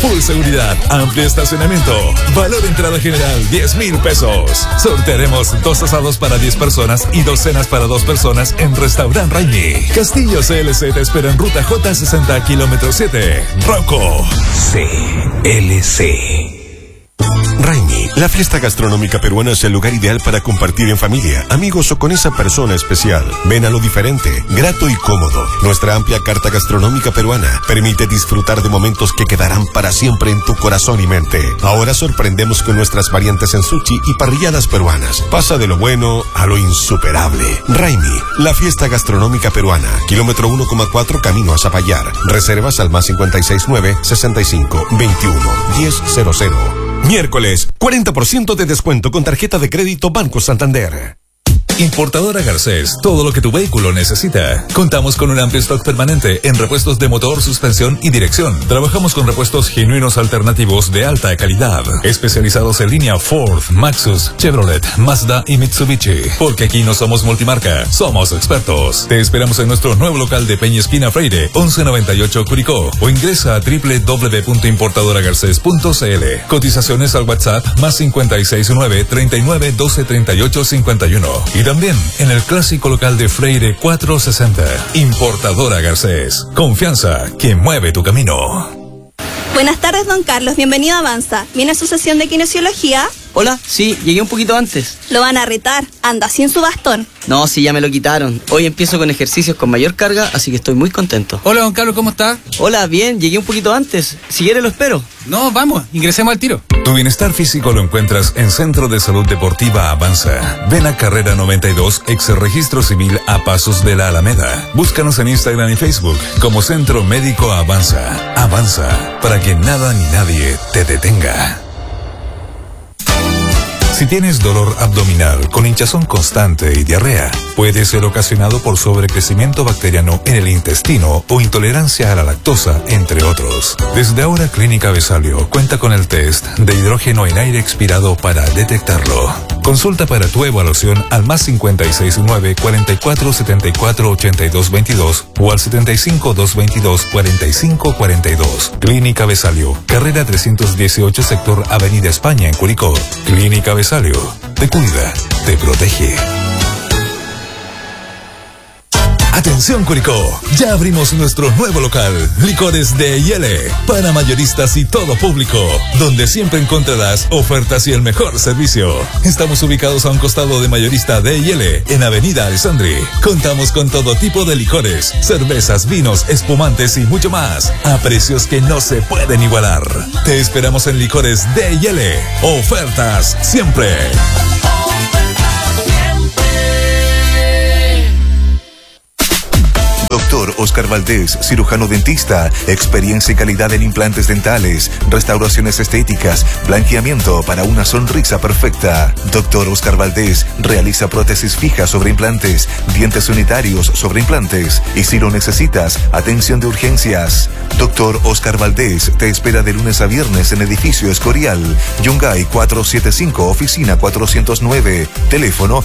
full seguridad, amplio estacionamiento, valor de entrada general 10,000 pesos. Sortearemos 2 asados para 10 personas y 2 cenas para 2 personas en Restaurant Raimi. Castillo CLC te espera en ruta J60 kilómetro 7. Rocco CLC. Raimi, la fiesta gastronómica peruana es el lugar ideal para compartir en familia, amigos o con esa persona especial. Ven a lo diferente, grato y cómodo. Nuestra amplia carta gastronómica peruana permite disfrutar de momentos que quedarán para siempre en tu corazón y mente. Ahora sorprendemos con nuestras variantes en sushi y parrilladas peruanas. Pasa de lo bueno a lo insuperable. Raimi, la fiesta gastronómica peruana. Kilómetro 1,4 camino a Zapallar. Reservas al +569 65 21 1000. Miércoles, 40% de descuento con tarjeta de crédito Banco Santander. Importadora Garcés, todo lo que tu vehículo necesita. Contamos con un amplio stock permanente en repuestos de motor, suspensión y dirección. Trabajamos con repuestos genuinos alternativos de alta calidad, especializados en línea Ford, Maxus, Chevrolet, Mazda y Mitsubishi. Porque aquí no somos multimarca, somos expertos. Te esperamos en nuestro nuevo local de Peña Esquina Freire, 1198 Curicó, o ingresa a www.importadoragarces.cl. Cotizaciones al WhatsApp +569 39 12 38 51. Y también en el clásico local de Freire 460. Importadora Garcés. Confianza que mueve tu camino. Buenas tardes, don Carlos. Bienvenido a Avanza. ¿Viene a su sesión de kinesiología? Hola, sí, llegué un poquito antes. Lo van a retar. Anda sin su bastón. No, sí, ya me lo quitaron. Hoy empiezo con ejercicios con mayor carga, así que estoy muy contento. Hola, don Carlos, ¿cómo está? Hola, bien, llegué un poquito antes. Si quiere lo espero. No, vamos, ingresemos al tiro. Tu bienestar físico lo encuentras en Centro de Salud Deportiva Avanza. Ven a Carrera 92, ex Registro Civil a pasos de la Alameda. Búscanos en Instagram y Facebook como Centro Médico Avanza. Avanza, para que nada ni nadie te detenga. Si tienes dolor abdominal con hinchazón constante y diarrea, puede ser ocasionado por sobrecrecimiento bacteriano en el intestino o intolerancia a la lactosa, entre otros. Desde ahora, Clínica Besalio cuenta con el test de hidrógeno en aire expirado para detectarlo. Consulta para tu evaluación al +569 44 74 82 22 o al 75 222 45 42. Clínica Besalio, carrera 318, sector Avenida España en Curicó. Clínica Besalio, te cuida, te protege. Atención Curicó, ya abrimos nuestro nuevo local, Licores de Yele, para mayoristas y todo público, donde siempre encontrarás ofertas y el mejor servicio. Estamos ubicados a un costado de Mayorista de Yele, en Avenida Alessandri. Contamos con todo tipo de licores, cervezas, vinos, espumantes y mucho más, a precios que no se pueden igualar. Te esperamos en Licores de Yele. Ofertas siempre. Doctor Oscar Valdés, cirujano dentista, experiencia y calidad en implantes dentales, restauraciones estéticas, blanqueamiento para una sonrisa perfecta. Doctor Oscar Valdés realiza prótesis fijas sobre implantes, dientes unitarios sobre implantes y si lo necesitas, atención de urgencias. Doctor Oscar Valdés te espera de lunes a viernes en edificio Escorial, Yungay 475, oficina 409, teléfono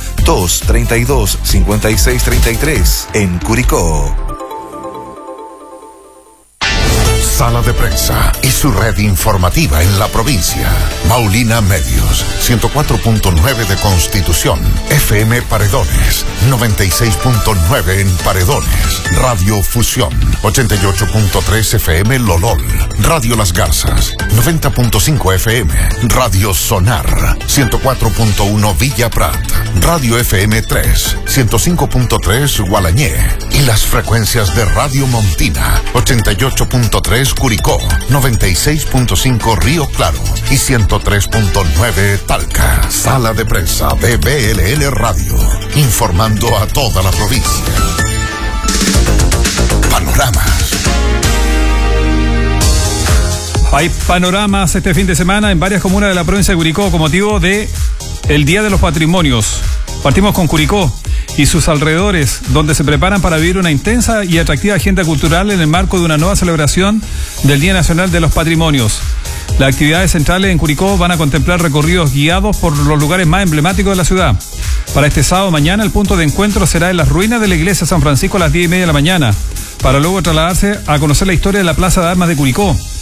232-5633, en Curicó. Sala de Prensa y su red informativa en la provincia. Maulina Medios, 104.9 de Constitución, FM Paredones, 96.9 en Paredones, Radio Fusión, 88.3 FM Lolol, Radio Las Garzas, 90.5 FM, Radio Sonar, 104.1 Villa Prat, Radio FM 3, 105.3 Gualañé y las frecuencias de Radio Montina, 88.3 Curicó, 96.5 Río Claro y 103.9 Talca. Sala de Prensa de BLL Radio, informando a toda la provincia. Panoramas. Hay panoramas este fin de semana en varias comunas de la provincia de Curicó con motivo de el Día de los Patrimonios. Partimos con Curicó y sus alrededores, donde se preparan para vivir una intensa y atractiva agenda cultural en el marco de una nueva celebración del Día Nacional de los Patrimonios. Las actividades centrales en Curicó van a contemplar recorridos guiados por los lugares más emblemáticos de la ciudad. Para este sábado mañana, el punto de encuentro será en las ruinas de la iglesia San Francisco a las 10:30 de la mañana, para luego trasladarse a conocer la historia de la Plaza de Armas de Curicó,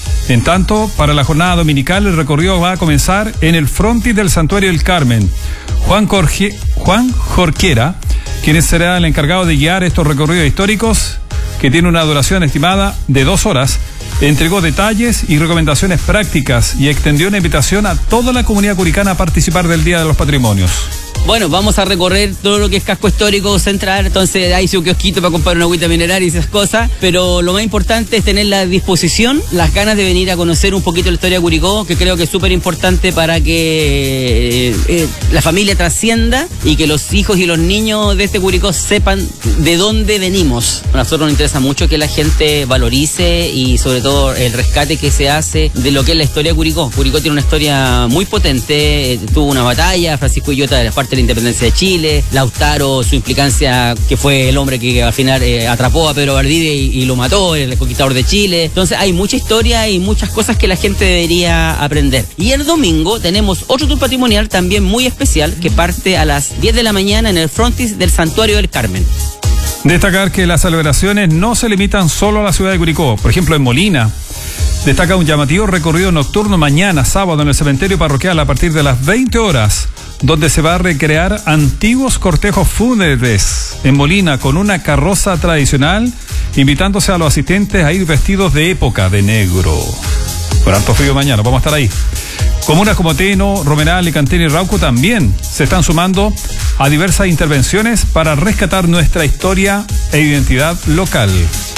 En tanto, para la jornada dominical, el recorrido va a comenzar en el frontis del Santuario del Carmen. Juan Jorquera, quien será el encargado de guiar estos recorridos históricos, que tiene una duración estimada de 2 horas, entregó detalles y recomendaciones prácticas y extendió una invitación a toda la comunidad curicana a participar del Día de los Patrimonios. Bueno, vamos a recorrer todo lo que es casco histórico central, entonces hay su kiosquito para comprar una agüita mineral y esas cosas, pero lo más importante es tener la disposición, las ganas de venir a conocer un poquito la historia de Curicó, que creo que es súper importante para que la familia trascienda y que los hijos y los niños de este Curicó sepan de dónde venimos. A nosotros nos interesa mucho que la gente valorice y sobre todo el rescate que se hace de lo que es la historia de Curicó. Curicó tiene una historia muy potente, tuvo una batalla, Francisco Villota de la parte de la independencia de Chile, Lautaro, su implicancia, que fue el hombre que al final atrapó a Pedro Valdivia y lo mató, el conquistador de Chile. Entonces hay mucha historia y muchas cosas que la gente debería aprender. Y el domingo tenemos otro tour patrimonial también muy especial que parte a las 10 de la mañana en el frontis del Santuario del Carmen. Destacar que las celebraciones no se limitan solo a la ciudad de Curicó. Por ejemplo, en Molina destaca un llamativo recorrido nocturno mañana, sábado, en el cementerio parroquial a partir de las 20 horas, donde se va a recrear antiguos cortejos fúnebres en Molina con una carroza tradicional, invitándose a los asistentes a ir vestidos de época de negro. Con harto frío mañana, vamos a estar ahí. Comunas como Teno, Romeral, Licantén y Rauco también se están sumando a diversas intervenciones para rescatar nuestra historia e identidad local.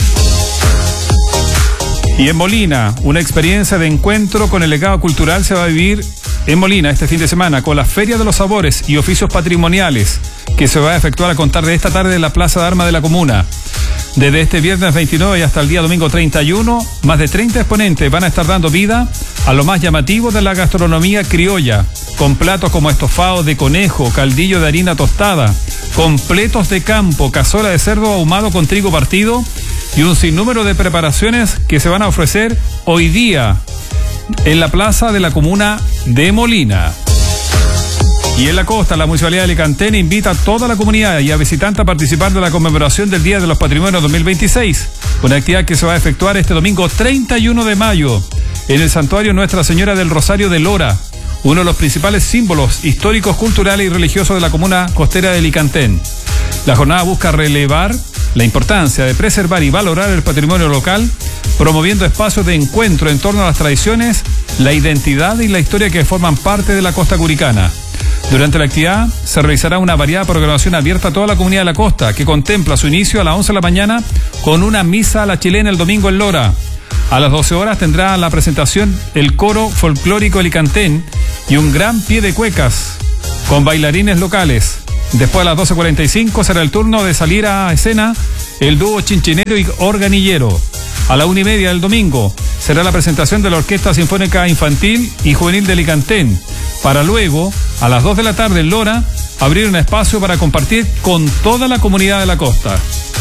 Y en Molina, una experiencia de encuentro con el legado cultural se va a vivir en Molina este fin de semana con la Feria de los Sabores y Oficios Patrimoniales, que se va a efectuar a contar de esta tarde en la Plaza de Armas de la comuna. Desde este viernes 29 y hasta el día domingo 31, más de 30 exponentes van a estar dando vida a lo más llamativo de la gastronomía criolla, con platos como estofados de conejo, caldillo de harina tostada, completos de campo, cazuela de cerdo ahumado con trigo partido y un sinnúmero de preparaciones que se van a ofrecer hoy día en la plaza de la comuna de Molina. Y en la costa, la Municipalidad de Licantén invita a toda la comunidad y a visitantes a participar de la conmemoración del Día de los Patrimonios 2026, una actividad que se va a efectuar este domingo 31 de mayo en el Santuario Nuestra Señora del Rosario de Lora, uno de los principales símbolos históricos, culturales y religiosos de la comuna costera de Licantén. La jornada busca relevar la importancia de preservar y valorar el patrimonio local, promoviendo espacios de encuentro en torno a las tradiciones, la identidad y la historia que forman parte de la costa curicana. Durante la actividad se realizará una variada programación abierta a toda la comunidad de la costa, que contempla su inicio a las 11 de la mañana con una misa a la chilena el domingo en Lora. A las 12 horas tendrá la presentación el coro folclórico de Licantén y un gran pie de cuecas con bailarines locales. Después a las 12:45 será el turno de salir a escena el dúo chinchinero y organillero. A la 1:30 del domingo será la presentación de la Orquesta Sinfónica Infantil y Juvenil de Licantén, para luego, a las 2 de la tarde en Lora, abrir un espacio para compartir con toda la comunidad de la costa.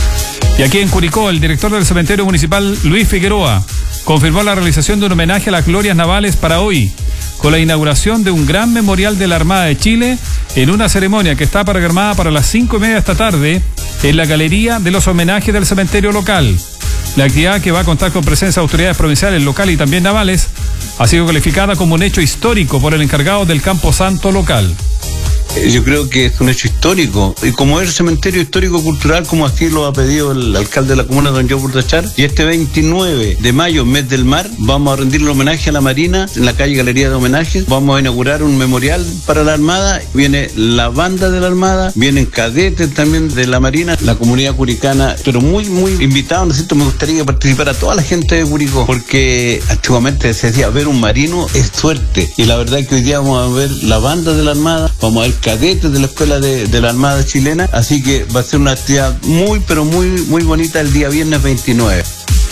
Y aquí en Curicó, el director del cementerio municipal, Luis Figueroa, confirmó la realización de un homenaje a las glorias navales para hoy, con la inauguración de un gran memorial de la Armada de Chile en una ceremonia que está programada para las 5:30 de esta tarde en la Galería de los Homenajes del cementerio local. La actividad, que va a contar con presencia de autoridades provinciales, locales y también navales, ha sido calificada como un hecho histórico por el encargado del Campo Santo local. Yo creo que es un hecho histórico, y como es el cementerio histórico cultural, como así lo ha pedido el alcalde de la comuna, don Joe Burdachar, y este 29 de mayo, mes del mar, vamos a rendirle homenaje a la Marina en la calle Galería de Homenajes. Vamos a inaugurar un memorial para la Armada. Viene la banda de la Armada, vienen cadetes también de la Marina, la comunidad curicana, pero muy invitado, ¿no es cierto? Me gustaría que participara toda la gente de Curicó, porque antiguamente se decía, ver un marino es suerte, y la verdad es que hoy día vamos a ver la banda de la Armada, vamos a ver cadetes de la escuela de la Armada chilena, así que va a ser una actividad muy bonita el día viernes 29.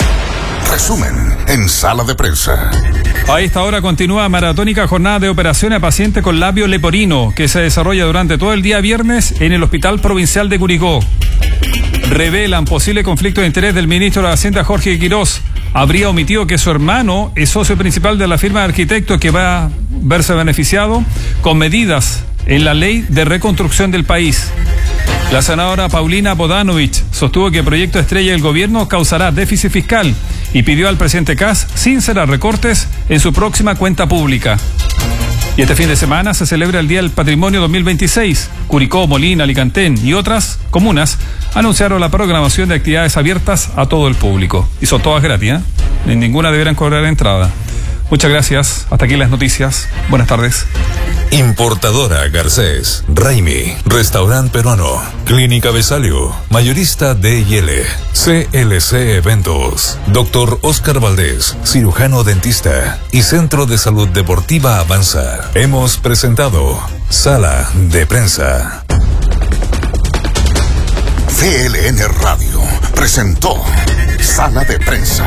Resumen en Sala de Prensa. A esta hora continúa maratónica jornada de operaciones a pacientes con labio leporino, que se desarrolla durante todo el día viernes en el Hospital Provincial de Curicó. Revelan posible conflicto de interés del ministro de Hacienda, Jorge Quirós. Habría omitido que su hermano es socio principal de la firma de arquitectos que va a verse beneficiado con medidas en la ley de reconstrucción del país. La senadora Paulina Bodanovich sostuvo que el proyecto estrella del gobierno causará déficit fiscal y pidió al presidente Kast sincerar recortes en su próxima cuenta pública. Y este fin de semana se celebra el Día del Patrimonio 2026. Curicó, Molina, Alicantén y otras comunas anunciaron la programación de actividades abiertas a todo el público. Y son todas gratis, ¿eh? En ninguna deberán cobrar entrada. Muchas gracias. Hasta aquí las noticias. Buenas tardes. Importadora Garcés, Raimi, Restaurante Peruano, Clínica Besalio, Mayorista D&L, CLC Eventos, Dr. Oscar Valdés, cirujano dentista y Centro de Salud Deportiva Avanza. Hemos presentado Sala de Prensa. CLN Radio presentó Sala de Prensa.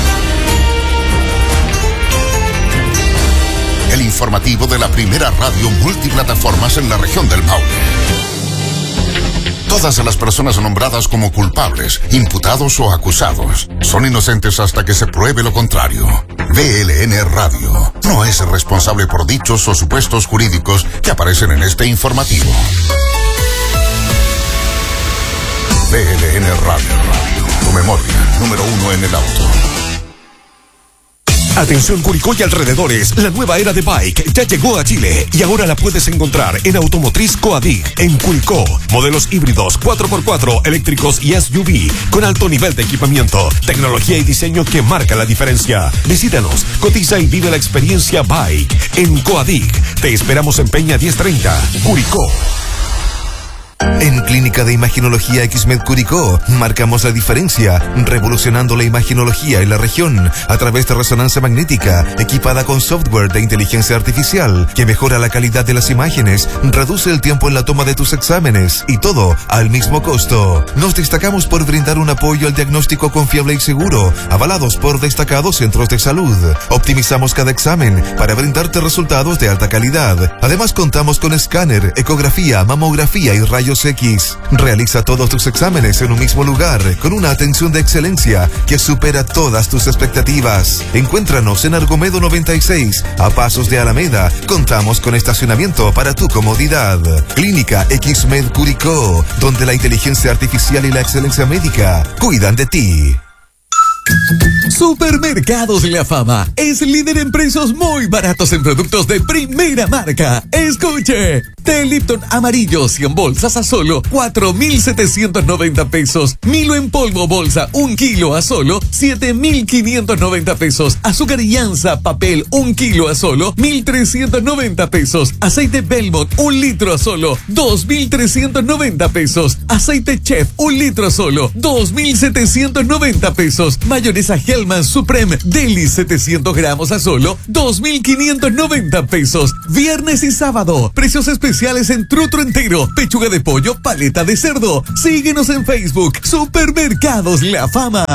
El informativo de la primera radio multiplataformas en la región del Maule. Todas las personas nombradas como culpables, imputados o acusados son inocentes hasta que se pruebe lo contrario. VLN Radio no es responsable por dichos o supuestos jurídicos que aparecen en este informativo. VLN Radio, tu memoria, número 1 en el auto. Atención Curicó y alrededores, la nueva era de bike ya llegó a Chile y ahora la puedes encontrar en Automotriz Coadig en Curicó. Modelos híbridos 4x4, eléctricos y SUV con alto nivel de equipamiento, tecnología y diseño que marca la diferencia. Visítanos, cotiza y vive la experiencia bike en Coadig. Te esperamos en Peña 1030, Curicó. En Clínica de Imaginología XMED Curicó marcamos la diferencia, revolucionando la imaginología en la región a través de resonancia magnética equipada con software de inteligencia artificial que mejora la calidad de las imágenes, reduce el tiempo en la toma de tus exámenes y todo al mismo costo. Nos destacamos por brindar un apoyo al diagnóstico confiable y seguro, avalados por destacados centros de salud. Optimizamos cada examen para brindarte resultados de alta calidad. Además contamos con escáner, ecografía, mamografía y rayos X. Realiza todos tus exámenes en un mismo lugar con una atención de excelencia que supera todas tus expectativas. Encuéntranos en Argomedo 96, a pasos de Alameda. Contamos con estacionamiento para tu comodidad. Clínica XMED Curicó, donde la inteligencia artificial y la excelencia médica cuidan de ti. Supermercados La Fama es líder en precios muy baratos en productos de primera marca. Escuche, té Lipton amarillo 100 bolsas a solo 4.790 pesos. Milo en polvo bolsa 1 kilo a solo 7.590 pesos. Azúcar Llanza papel 1 kilo a solo 1.390 pesos. Aceite Belmont 1 litro a solo 2.390 pesos. Aceite Chef 1 litro a solo 2.790 pesos. Mayonesa Hellman Supreme Deli 700 gramos a solo 2.590 pesos. Viernes y sábado, precios especiales en trutro entero, pechuga de pollo, paleta de cerdo. Síguenos en Facebook, Supermercados La Fama.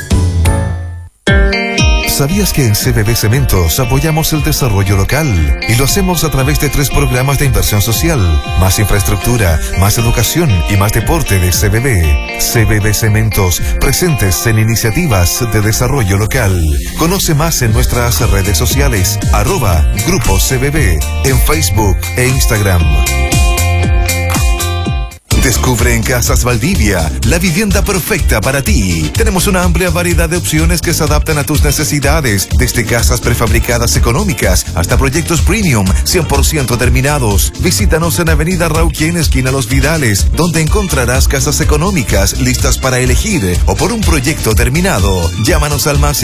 ¿Sabías que en CBB Cementos apoyamos el desarrollo local? Y lo hacemos a través de 3 programas de inversión social, más infraestructura, más educación y más deporte de CBB. CBB Cementos, presentes en iniciativas de desarrollo local. Conoce más en nuestras redes sociales, @Grupo CBB, en Facebook e Instagram. Descubre en Casas Valdivia la vivienda perfecta para ti. Tenemos una amplia variedad de opciones que se adaptan a tus necesidades, desde casas prefabricadas económicas hasta proyectos premium 100% terminados. Visítanos en Avenida Rauquén, esquina Los Vidales, donde encontrarás casas económicas listas para elegir o por un proyecto terminado. Llámanos al más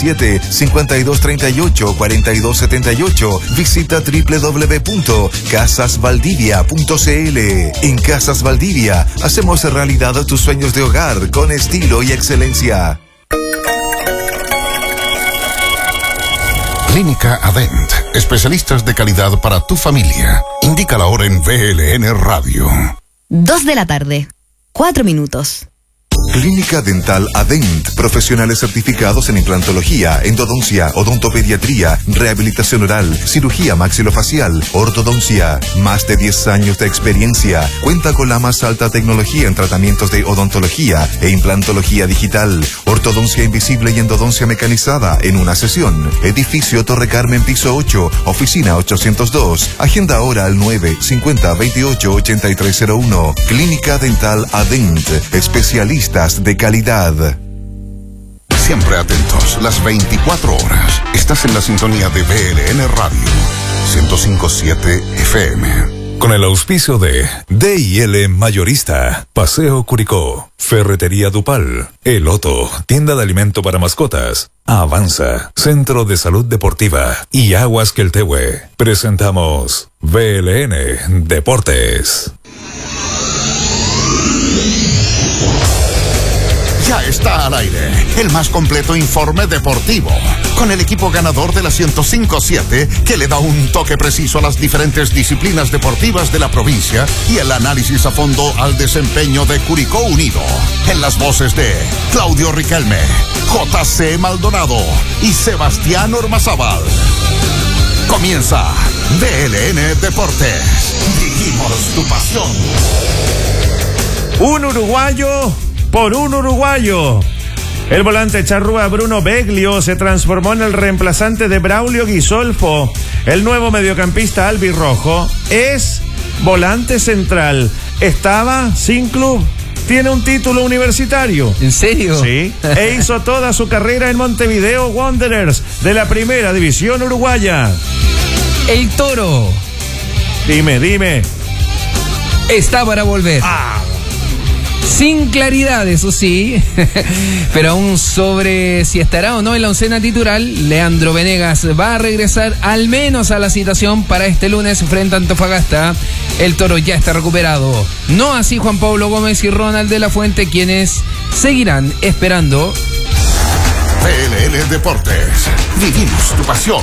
567-5238-4278. Visita www.casasvaldivia.cl. En Casas Valdivia hacemos realidad tus sueños de hogar con estilo y excelencia. Clínica Adent, especialistas de calidad para tu familia. Indica la hora en VLN Radio. 2 de la tarde, 4 minutos. Clínica Dental Adent, profesionales certificados en implantología, endodoncia, odontopediatría, rehabilitación oral, cirugía maxilofacial, ortodoncia. Más de 10 años de experiencia. Cuenta con la más alta tecnología en tratamientos de odontología e implantología digital, ortodoncia invisible y endodoncia mecanizada en una sesión. Edificio Torre Carmen, piso 8, oficina 802. Agenda ahora al 950-28-8301. Clínica Dental Adent, especialistas de calidad. Siempre atentos, las 24 horas. Estás en la sintonía de BLN Radio 105.7 FM. Con el auspicio de D&L Mayorista, Paseo Curicó, Ferretería Dupal, El Otto, Tienda de Alimento para Mascotas, Avanza, Centro de Salud Deportiva y Aguas Queltehue. Presentamos BLN Deportes. Ya está al aire el más completo informe deportivo, con el equipo ganador de la 105.7 que le da un toque preciso a las diferentes disciplinas deportivas de la provincia y el análisis a fondo al desempeño de Curicó Unido. En las voces de Claudio Riquelme, JC Maldonado y Sebastián Ormazábal. Comienza BLN Deportes. Vivimos tu pasión. Un uruguayo por un uruguayo. El volante charrúa Bruno Beglio se transformó en el reemplazante de Braulio Ghisolfo. El nuevo mediocampista albirrojo es volante central. Estaba sin club. Tiene un título universitario. ¿En serio? Sí. E hizo toda su carrera en Montevideo Wanderers de la primera división uruguaya. El Toro. Dime. Está para volver. Sin claridad, eso sí, pero aún sobre si estará o no en la oncena titular, Leandro Venegas va a regresar al menos a la citación para este lunes frente a Antofagasta. El Toro ya está recuperado. No así Juan Pablo Gómez y Ronald de la Fuente, quienes seguirán esperando. BLN Deportes. Vivimos tu pasión.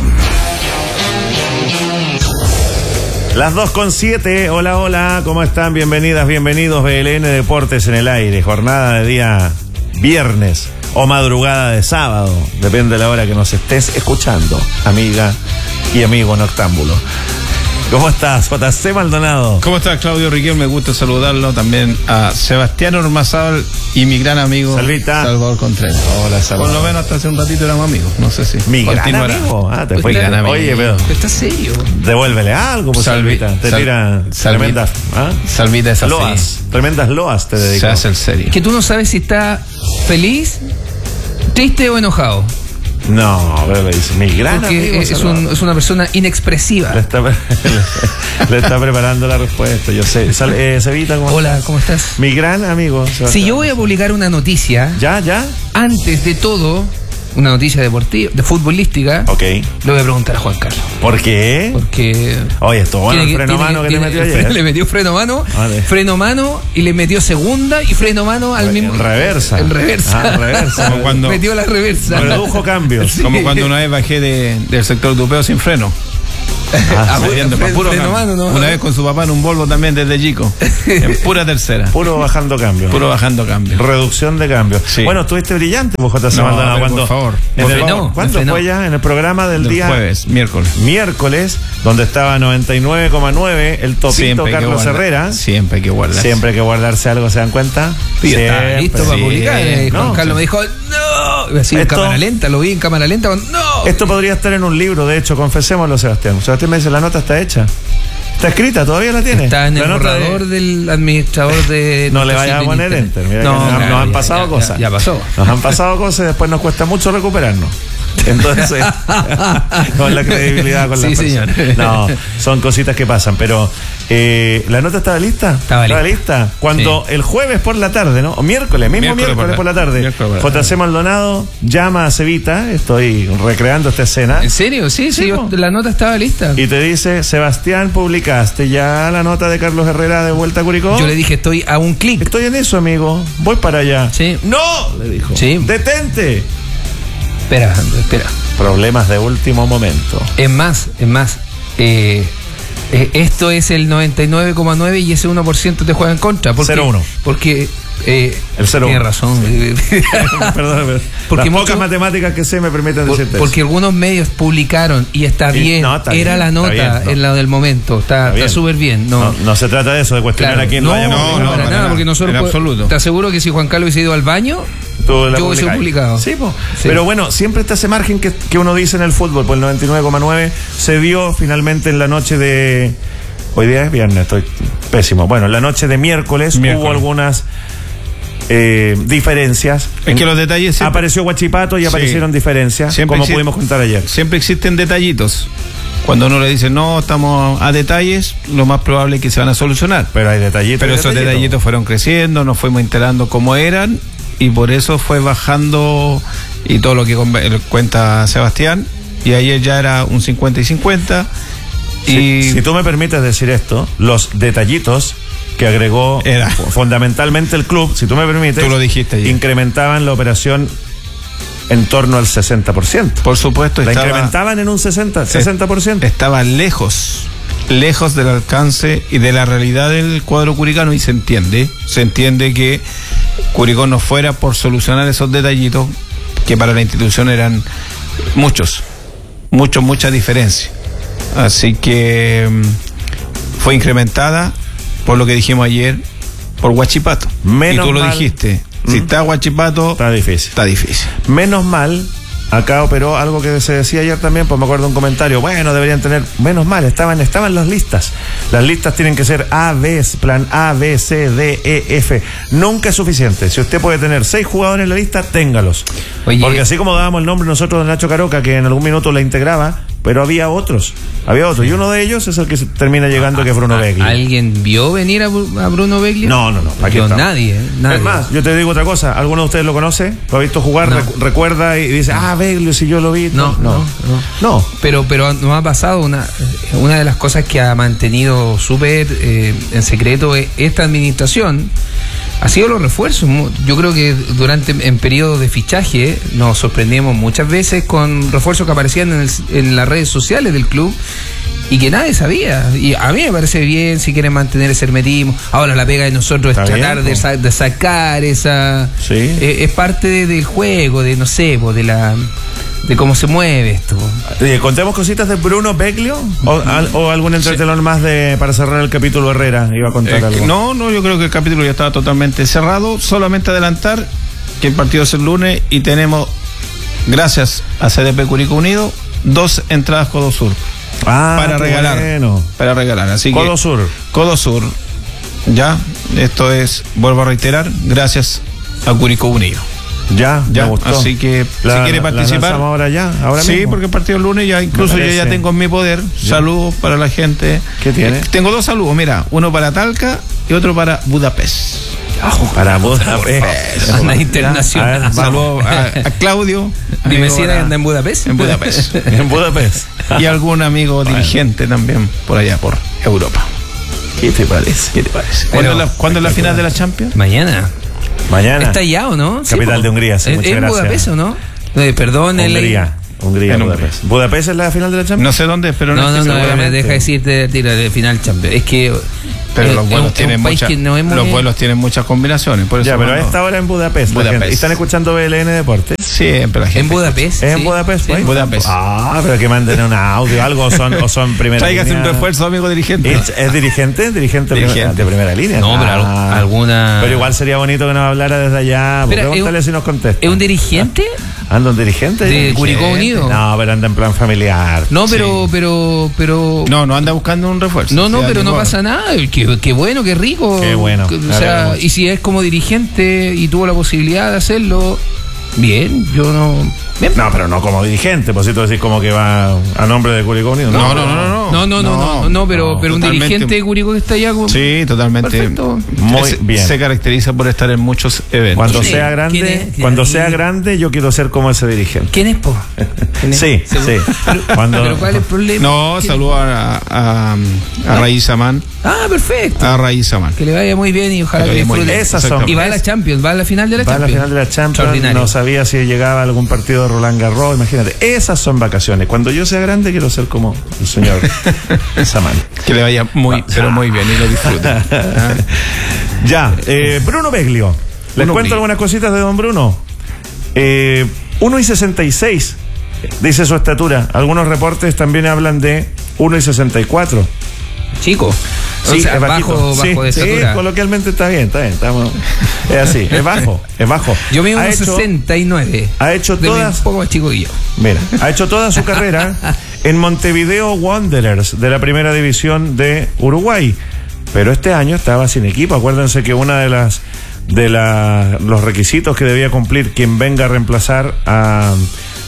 Las 2:07, hola, ¿cómo están? Bienvenidas, bienvenidos, BLN Deportes en el aire, jornada de día viernes o madrugada de sábado, depende de la hora que nos estés escuchando, amiga y amigo noctámbulo. ¿Cómo estás, JC Maldonado? ¿Cómo estás, Claudio Riquelme? Me gusta saludarlo. También a Sebastián Ormazábal y mi gran amigo Salvador Contreras. Hola, Salvador. Por lo menos hasta hace un ratito éramos amigos. No sé si mi gran amigo. Te fue gran amigo. Oye, pero ¿estás serio? Devuélvele algo, pues Salvita. Te tira tremendas Salvita es loas. Tremendas loas te dedico. Se hace el serio. Que tú no sabes si está feliz, triste o enojado. No, bebé, dice mi gran amigo. Es una persona inexpresiva. Le está preparando la respuesta. Yo sé. Cevita, hola, ¿cómo estás? Mi gran amigo. Si yo voy a publicar una noticia. ¿Ya? Antes de todo, una noticia deportiva, de futbolística. Ok. Le voy a preguntar a Juan Carlos. ¿Por qué? Porque. Oye, esto bueno, el freno mano que te metió ayer. Le metió freno mano y le metió segunda y freno mano al mismo. En reversa. Como cuando metió la reversa. Redujo cambios. Sí. Como cuando una vez bajé del sector Tupeo sin freno. Una vez con su papá en un Volvo también desde chico. En pura tercera. Puro bajando cambio. Reducción de cambio. Sí. Bueno, estuviste brillante, JC Maldonado. Por favor. ¿Cuándo fue ya? En el programa del día jueves, miércoles, donde estaba 99,9 el topito Carlos Herrera. Siempre hay que guardarse. Siempre hay que guardarse algo, ¿se dan cuenta? Está listo para publicar. Juan Carlos me dijo, no. Así en cámara lenta, lo vi en cámara lenta. No. Esto podría estar en un libro, de hecho, confesémoslo, Sebastián. Sebastián me dice, la nota está hecha. Está escrita, todavía la tiene. Está en el borrador del administrador de... No le vayas a poner enter. Mira, nos han pasado cosas. Ya pasó. Nos han pasado cosas y después nos cuesta mucho recuperarnos. Entonces, con la credibilidad, con la señor. No, son cositas que pasan, pero ¿la nota estaba lista? Estaba lista. Cuando el jueves por la tarde, ¿no? O miércoles por la tarde, JC Maldonado llama a Cevita, estoy recreando esta escena. ¿En serio? Sí, la nota estaba lista. Y te dice, Sebastián, publicaste ya la nota de Carlos Herrera de vuelta a Curicó. Yo le dije, estoy a un clic. Estoy en eso, amigo, voy para allá. Sí. ¡No! Le dijo. Sí. ¡Detente! Espera. Problemas de último momento. Es más, esto es el 99,9 y ese 1% te juega en contra. 0-1. Porque el 0-1. Tiene razón. Perdón. Porque las pocas matemáticas que sé me permiten decirte porque eso. Algunos medios publicaron y está bien. No, está era bien, la nota en la del momento. Está súper bien. No se trata de eso, de cuestionar a quién lo haya publicado. No, para nada, porque nosotros. En absoluto. Te aseguro que si Juan Carlos hubiese ido al baño, yo hubiese publicado. Sí. Pero bueno, siempre está ese margen que uno dice en el fútbol. Por el 99,9 se dio finalmente en la noche de. Hoy día es viernes, estoy pésimo. Bueno, en la noche de miércoles hubo algunas diferencias. Es que los detalles siempre... Apareció Huachipato y aparecieron diferencias, como pudimos contar ayer. Siempre existen detallitos. Cuando uno le dice, no, estamos a detalles, lo más probable es que se van a solucionar. Pero hay detallitos. Pero esos detallitos fueron creciendo, nos fuimos enterando cómo eran, y por eso fue bajando, y todo lo que cuenta Sebastián, y ayer ya era un 50 y 50. Si tú me permites decir esto, los detallitos que agregó fundamentalmente el club, si tú me permites, tú lo dijiste ayer, incrementaban la operación en torno al 60%. Por supuesto, la incrementaban en un 60%. Estaba lejos del alcance y de la realidad del cuadro curicano, y se entiende que Curicó no fuera por solucionar esos detallitos que para la institución eran mucha diferencia. Así que fue incrementada por lo que dijimos ayer, por Huachipato. Y tú lo dijiste. Si está Huachipato, está difícil. Menos mal, acá operó algo que se decía ayer también, pues me acuerdo un comentario, bueno, deberían tener, menos mal, estaban las listas. Las listas tienen que ser plan A, B, C, D, E, F. Nunca es suficiente. Si usted puede tener 6 jugadores en la lista, téngalos. Oye, porque así como dábamos el nombre nosotros de Nacho Caroca, que en algún minuto la integraba, pero había otros, y uno de ellos es el que termina llegando, que es Bruno Begli. ¿Alguien vio venir a Bruno Begli? No. Nadie. Es más, yo te digo otra cosa, ¿alguno de ustedes lo conoce? ¿Lo ha visto jugar? No. ¿Recuerda y dice, Begli, si yo lo vi? No. Pero nos ha pasado una de las cosas que ha mantenido súper en secreto esta administración, ha sido los refuerzos. Yo creo que en periodos de fichaje nos sorprendíamos muchas veces con refuerzos que aparecían en las redes sociales del club y que nadie sabía. Y a mí me parece bien si quieren mantener ese hermetismo. Ahora la pega de nosotros es tratar de sacar esa... Sí. Es parte del juego, de no sé, de cómo se mueve esto. ¿Contemos cositas de Bruno Beglio? ¿O algún entretelón más para cerrar el capítulo Herrera? ¿Iba a contar algo? No, yo creo que el capítulo ya estaba totalmente cerrado. Solamente adelantar que el partido es el lunes y tenemos, gracias a CDP Curicó Unido, 2 entradas Codo Sur para regalar. Bueno. Para regalar. Así Codo Sur. Ya, esto es, vuelvo a reiterar, gracias a Curicó Unido. Ya, me gustó. Así que si quiere participar. Ahora sí, mismo. porque el partido el lunes ya, incluso yo ya tengo en mi poder. Saludos para la gente. ¿Qué tiene? Tengo 2 saludos, mira, uno para Talca y otro para Budapest. Para Budapest. Anda internacional. Saludos a Claudio. Dime si anda en Budapest. En Budapest. En Budapest. Y algún amigo dirigente también por allá, por Europa. ¿Qué te parece? ¿Cuándo es la final de la Champions? Mañana. ¿Está ya o no? Capital de Hungría, sí, muchas gracias. Budapest o no? Perdón, Hungría, Budapest. ¿Budapest es la final de la Champions? No sé dónde, pero no me deja decirte de final Champions. Es que pero los vuelos tienen vuelos tienen muchas combinaciones, por eso. Ya, pero a esta hora en Budapest. ¿Y están escuchando BLN Deportes? Siempre la gente. ¿En Budapest? ¿En Budapest? En Budapest. Pero que manden un audio, algo, o son primera línea. Tráigase un refuerzo, amigo dirigente. ¿Es dirigente de primera línea? No, pero alguna... Pero igual sería bonito que nos hablara desde allá. Pregúntale si nos contesta. ¿Es un dirigente? ¿Anda un dirigente? ¿De Curicó Unido? No, pero anda en plan familiar. No, pero... No anda buscando un refuerzo. No, pero no pasa nada. Qué bueno, qué rico. Qué bueno. O sea, y si es como dirigente y tuvo la posibilidad de hacerlo, bien, yo no... Bien. No, pero no como dirigente, pues si tú decís como que va a nombre de Curicó Unido. No, pero un dirigente de Curicó que está allá. Sí, totalmente. Perfecto. Muy bien. Se caracteriza por estar en muchos eventos. Cuando sea grande, yo quiero ser como ese dirigente. ¿Quién es, po? Sí. Pero ¿cuál es el problema? No, saludo a Raíz Amán. Perfecto. A Raíz Amán. Que le vaya muy bien y ojalá que disfrute. Y va a la Champions, va a la final de la Champions. Va a la final de la Champions. No sabía si llegaba algún partido de Roland Garros, imagínate. Esas son vacaciones. Cuando yo sea grande quiero ser como el señor Samán. Que le vaya pero muy bien y lo disfrute. Bruno Beglio. Les cuento algunas cositas de don Bruno. 1.66 dice su estatura. Algunos reportes también hablan de 1.64. Chico. Sí, o sea, es bajo de estatura. Sí, coloquialmente está bien. Es así, es bajo. Yo mido 1.69. Ha hecho todas... Un poco más chico que yo. Mira, ha hecho toda su carrera en Montevideo Wanderers de la primera división de Uruguay. Pero este año estaba sin equipo. Acuérdense que una de las los requisitos que debía cumplir quien venga a reemplazar a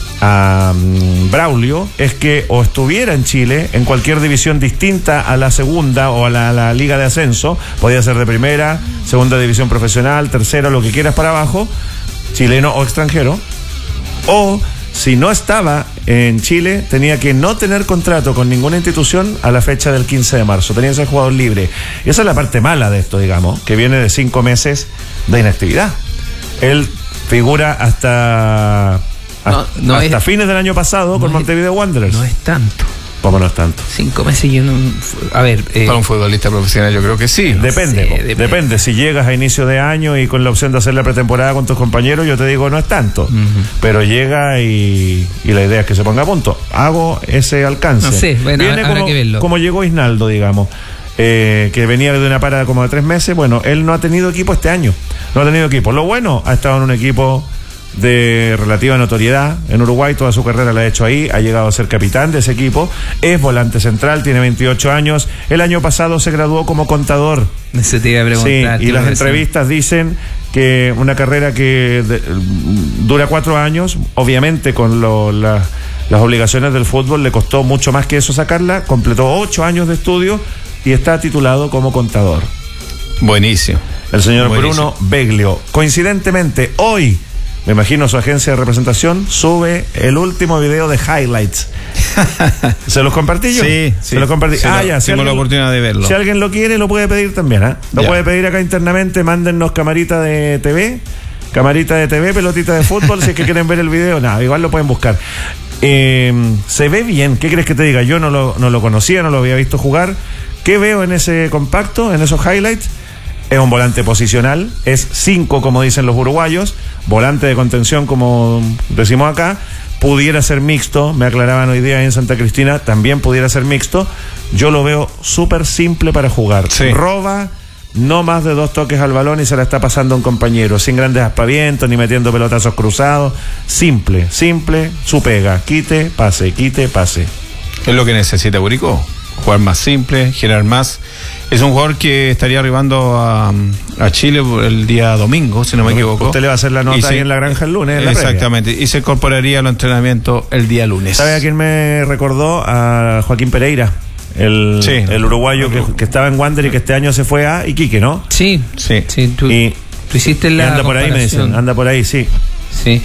Braulio es que o estuviera en Chile en cualquier división distinta a la segunda o a la liga de ascenso, podía ser de primera, segunda división profesional, tercera, lo que quieras para abajo, chileno o extranjero, o si no estaba en Chile, tenía que no tener contrato con ninguna institución a la fecha del 15 de marzo. Tenía que ser jugador libre. Y esa es la parte mala de esto, digamos, que viene de 5 meses de inactividad. Él figura hasta fines del año pasado con Montevideo Wanderers. No es tanto. ¿Cómo no es tanto? 5 meses y uno... A ver... para un futbolista profesional yo creo que sí. Depende. Si llegas a inicio de año y con la opción de hacer la pretemporada con tus compañeros, yo te digo, no es tanto. Pero llega y la idea es que se ponga a punto. Hago ese alcance. No sé, bueno, viene habrá que verlo. Como llegó Isnaldo, digamos. Que venía de una parada como de 3 meses. Bueno, él no ha tenido equipo este año. No ha tenido equipo. Lo bueno, ha estado en un equipo de relativa notoriedad en Uruguay, toda su carrera la ha hecho ahí, ha llegado a ser capitán de ese equipo, es volante central, tiene 28 años, el año pasado se graduó como contador. Se te iba a preguntar. Sí, y las entrevistas dicen que una carrera que dura 4 años, obviamente con las obligaciones del fútbol le costó mucho más que eso sacarla, completó 8 años de estudio y está titulado como contador. Buenísimo. El señor Bruno Beglio. Coincidentemente, hoy me imagino su agencia de representación sube el último video de highlights. ¿Se los compartí yo? Sí. Se los compartí. Tengo la oportunidad de verlo. Si alguien lo quiere, lo puede pedir también, ¿eh? Lo puede pedir acá internamente, mándennos camarita de TV, pelotita de fútbol, si es que quieren ver el video, nada, igual lo pueden buscar. Se ve bien, ¿qué crees que te diga? Yo no lo conocía, no lo había visto jugar. ¿Qué veo en ese compacto, en esos highlights? Es un volante posicional, es 5 como dicen los uruguayos, volante de contención como decimos acá, pudiera ser mixto, me aclaraban hoy día en Santa Cristina, también pudiera ser mixto. Yo lo veo súper simple para jugar, roba, no más de 2 toques al balón y se la está pasando a un compañero, sin grandes aspavientos, ni metiendo pelotazos cruzados, simple, su pega, quite, pase. Es lo que necesita Curicó, jugar más simple, girar más. Es un jugador que estaría arribando a Chile el día domingo, si no me equivoco. Usted le va a hacer la nota ahí en la granja el lunes. Exactamente, y se incorporaría a los entrenamientos el día lunes. ¿Sabe a quién me recordó? A Joaquín Pereira, el uruguayo que estaba en Wander y que este año se fue a Iquique, ¿no? Sí. Tú hiciste la anda por ahí, me dicen, anda por ahí, sí. Sí.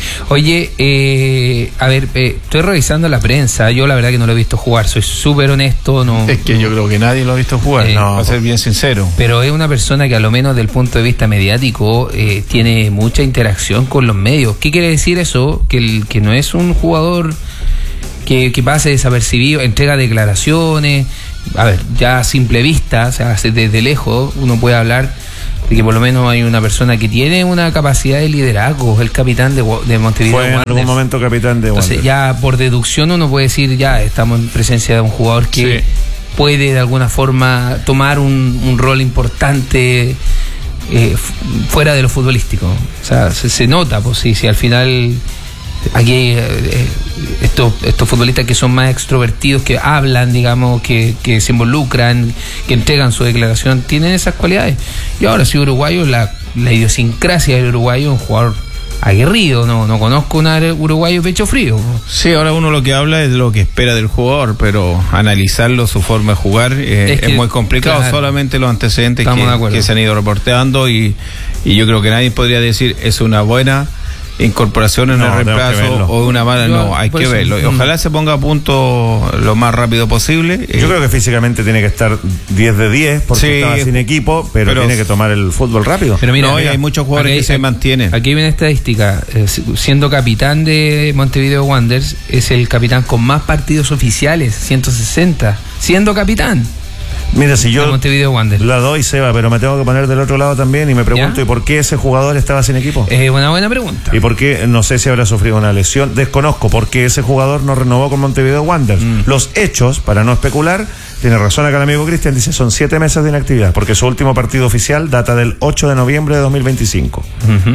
Oye, a ver, estoy revisando la prensa. Yo la verdad que no lo he visto jugar. Soy súper honesto. Es que yo creo que nadie lo ha visto jugar. Para ser bien sincero. Pero es una persona que a lo menos del punto de vista mediático tiene mucha interacción con los medios. ¿Qué quiere decir eso? Que no es un jugador que pase desapercibido, entrega declaraciones. A ver, ya a simple vista, o sea, desde lejos uno puede hablar de que por lo menos hay una persona que tiene una capacidad de liderazgo, el capitán de Montevideo Wanderers. Fue en algún momento capitán de Wanderers. Entonces ya por deducción uno puede decir, ya estamos en presencia de un jugador que puede de alguna forma tomar un rol importante fuera de lo futbolístico. O sea, se nota, pues si al final aquí estos futbolistas que son más extrovertidos, que hablan, digamos, que se involucran, que entregan su declaración, tienen esas cualidades. Y ahora sí, uruguayo, la idiosincrasia del uruguayo es un jugador aguerrido, no conozco un uruguayo pecho frío. Sí, ahora uno lo que habla es de lo que espera del jugador, pero analizarlo, su forma de jugar es muy complicado, claro. Solamente los antecedentes que se han ido reporteando y yo creo que nadie podría decir es una buena incorporación en el reemplazo o una mala, hay que verlo. Ojalá se ponga a punto lo más rápido posible. Yo creo que físicamente tiene que estar 10 de 10 porque estaba sin equipo, pero tiene que tomar el fútbol rápido. Pero mira, hay muchos jugadores que se mantienen. Aquí viene estadística, siendo capitán de Montevideo Wanderers, es el capitán con más partidos oficiales, 160, siendo capitán. Mira, si yo la doy, Seba, pero me tengo que poner del otro lado también y me pregunto, ¿y por qué ese jugador estaba sin equipo? Es una buena pregunta. ¿Y por qué? No sé si habrá sufrido una lesión, desconozco por qué ese jugador no renovó con Montevideo Wanderers. Los hechos, para no especular, tiene razón acá el amigo Cristian, dice son 7 meses de inactividad, porque su último partido oficial data del 8 de noviembre de 2025.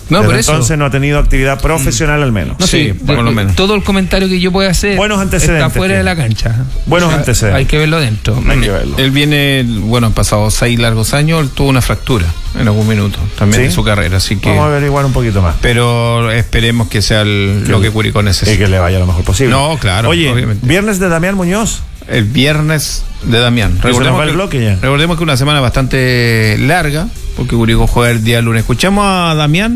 No, Desde por eso. entonces no ha tenido actividad profesional al menos. No, sí, por lo menos. Todo el comentario que yo pueda hacer Buenos antecedentes, está fuera de la cancha. Buenos antecedentes. Hay que verlo dentro. Hay que verlo. Él viene, bueno, han pasado 6 largos años, él tuvo una fractura en algún minuto también ¿Sí? en su carrera, así que... Vamos a averiguar un poquito más. Pero esperemos que sea lo que Curicó necesita. Y que le vaya lo mejor posible. No, claro. Oye, obviamente. viernes de Damián Muñoz. El viernes de Damián. Recordemos el bloque ya. Recordemos que una semana bastante larga, porque Curicó juega el día lunes. Escuchamos a Damián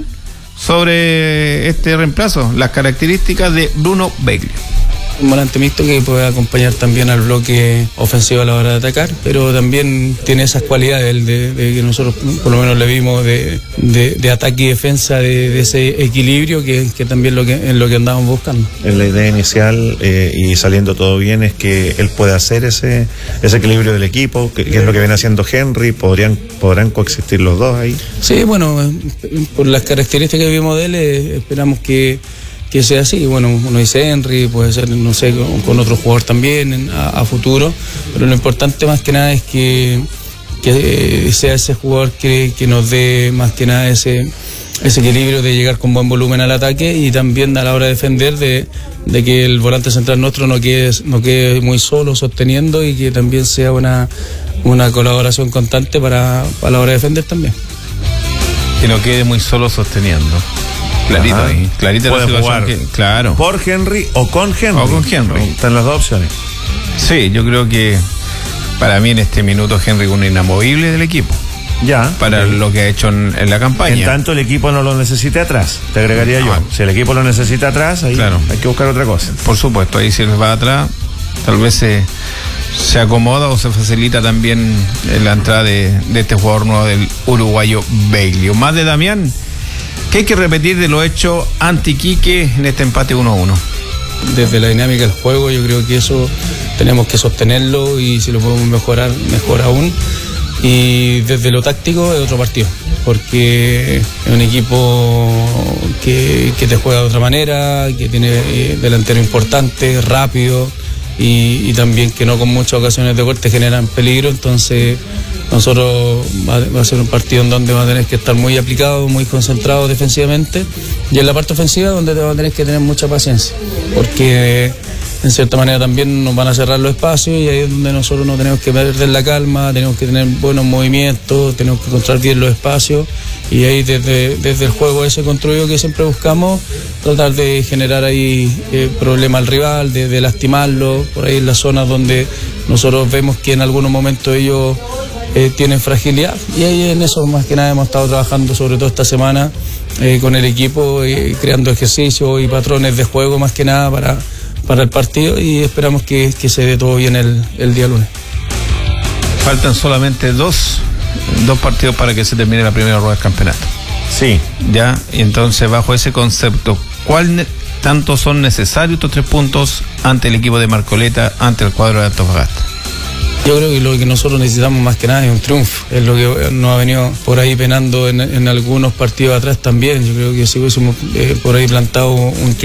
sobre este reemplazo, las características de Bruno Beglio. Un volante mixto que puede acompañar también al bloque ofensivo a la hora de atacar, pero también tiene esas cualidades de que nosotros por lo menos le vimos de ataque y defensa, de ese equilibrio que también es lo que andamos buscando. La idea inicial y saliendo todo bien es que él pueda hacer ese equilibrio del equipo, que es lo que viene haciendo Henry. ¿Podrán coexistir los dos ahí? Sí, bueno, por las características que vimos de él, esperamos que sea así. Bueno, uno dice Henry, puede ser, no sé, con otro jugador también a futuro, pero lo importante más que nada es que sea ese jugador que nos dé más que nada ese equilibrio de llegar con buen volumen al ataque y también a la hora de defender de que el volante central nuestro no quede muy solo sosteniendo y que también sea una colaboración constante para la hora de defender también. Que no quede muy solo sosteniendo. Clarito Ajá. ahí, clarita la Puede situación. jugar Claro. por Henry o con Henry. O con Henry. Están las dos opciones. Sí, yo creo que para mí en este minuto Henry es un inamovible del equipo. Ya. Para lo que ha hecho en la campaña. En tanto el equipo no lo necesite atrás, te agregaría yo. Si el equipo lo necesita atrás, ahí Claro. hay que buscar otra cosa. Por supuesto, ahí si les va atrás, tal vez se acomoda o se facilita también la entrada de este jugador nuevo del uruguayo Beglio. Más de Damián, ¿qué hay que repetir de lo hecho ante Iquique en este empate 1-1? Desde la dinámica del juego yo creo que eso tenemos que sostenerlo y si lo podemos mejorar, mejor aún. Y desde lo táctico es otro partido, porque es un equipo que te juega de otra manera, que tiene delantero importante, rápido y también que no con muchas ocasiones de gol te generan peligro. Entonces nosotros va a ser un partido en donde va a tener que estar muy aplicado, muy concentrado defensivamente, y en la parte ofensiva donde te va a tener que tener mucha paciencia, porque en cierta manera también nos van a cerrar los espacios y ahí es donde nosotros no tenemos que perder la calma, tenemos que tener buenos movimientos, tenemos que encontrar bien los espacios y ahí desde el juego ese construido que siempre buscamos, tratar de generar ahí problema al rival, de lastimarlo, por ahí en las zonas donde nosotros vemos que en algunos momentos ellos tienen fragilidad y ahí en eso más que nada hemos estado trabajando sobre todo esta semana con el equipo, creando ejercicios y patrones de juego más que nada para el partido y esperamos que se dé todo bien el día lunes. Faltan solamente dos partidos para que se termine la primera rueda del campeonato. Sí. Ya, y entonces bajo ese concepto, ¿cuál tanto son necesarios estos 3 puntos ante el equipo de Marcoleta, ante el cuadro de Antofagasta? Yo creo que lo que nosotros necesitamos más que nada es un triunfo, es lo que nos ha venido por ahí penando en algunos partidos atrás también. Yo creo que si hubiésemos por ahí plantado un triunfo